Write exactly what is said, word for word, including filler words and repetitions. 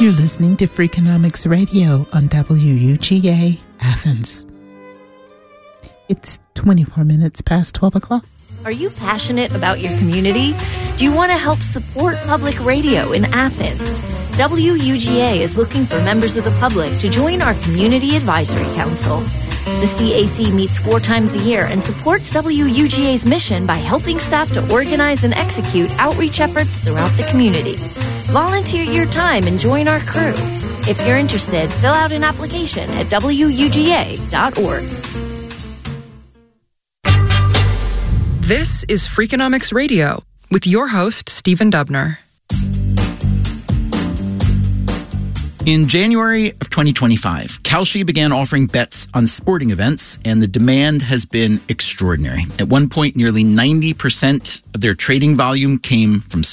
You're listening to Freakonomics Radio on W U G A Athens. It's twenty-four minutes past twelve o'clock. Are you passionate about your community? Do you want to help support public radio in Athens? W U G A is looking for members of the public to join our Community Advisory Council. The C A C meets four times a year and supports W U G A's mission by helping staff to organize and execute outreach efforts throughout the community. Volunteer your time and join our crew. If you're interested, fill out an application at W U G A dot org. This is Freakonomics Radio with your host, Stephen Dubner. In January of twenty twenty-five, Kalshi began offering bets on sporting events, and the demand has been extraordinary. At one point, nearly ninety percent of their trading volume came from